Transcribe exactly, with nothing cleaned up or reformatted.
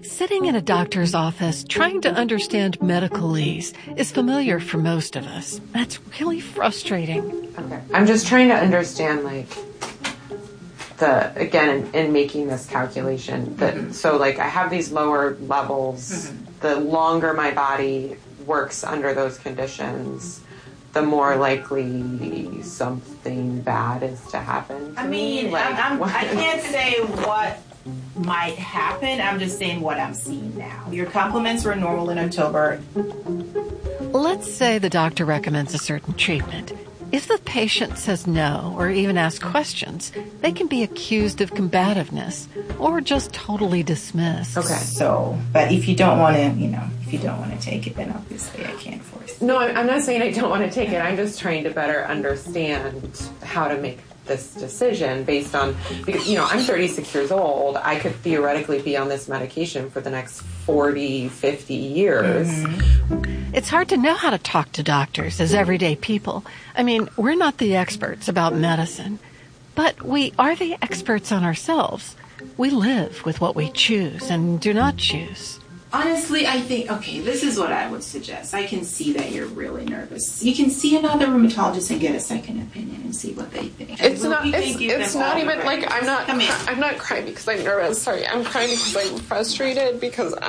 Sitting in a doctor's office trying to understand medicalese is familiar for most of us. That's really frustrating. Okay. I'm just trying to understand, like, the, again, in, in making this calculation, that, mm-hmm. so, like, I have these lower levels. Mm-hmm. The longer my body works under those conditions, the more likely something bad is to happen to I mean, me. Like, I'm, I'm, I can't say what might happen. I'm just saying what I'm seeing now. Your compliments were normal in October. Let's say the doctor recommends a certain treatment. If the patient says no or even asks questions, they can be accused of combativeness or just totally dismissed. Okay. So, but if you don't want to, you know, if you don't want to take it, then obviously I can't force it. No, I'm not saying I don't want to take it. I'm just trying to better understand how to make this decision based on, because, you know, I'm thirty-six years old. I could theoretically be on this medication for the next forty, fifty years. Mm-hmm. It's hard to know how to talk to doctors as everyday people. I mean, we're not the experts about medicine, but we are the experts on ourselves. We live with what we choose and do not choose. Honestly, I think, okay, this is what I would suggest. I can see that you're really nervous. You can see another rheumatologist and get a second opinion and see what they think. It's what not, it's, it's not even, like, I'm not, I'm not crying because I'm nervous. Sorry, I'm crying because I'm frustrated because